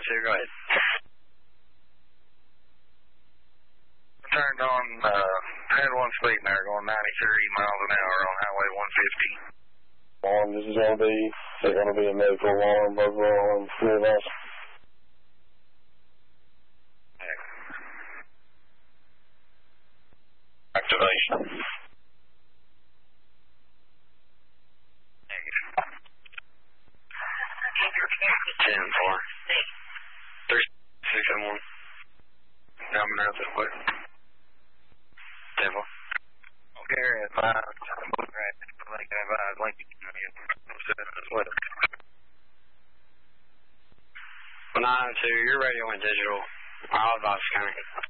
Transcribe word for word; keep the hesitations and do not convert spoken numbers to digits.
two, go ahead. Turned on, uh, had one speeding there going ninety-three miles an hour on Highway one fifty. Alarm, this is going to be, it's going to be a medical alarm, burglar alarm, three of us. Activation. ten four. three six seven one. Coming out this way. ten four. Okay, area five. Right. Like I advised, Lincoln. nine oh two, your radio went digital. I'll advise County.